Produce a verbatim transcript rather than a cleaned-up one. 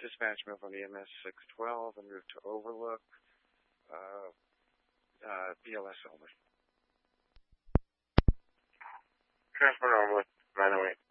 dispatch move on the E M S six twelve and move to Overlook. Uh, uh, B L S only. Transport Overlook, nine oh eight.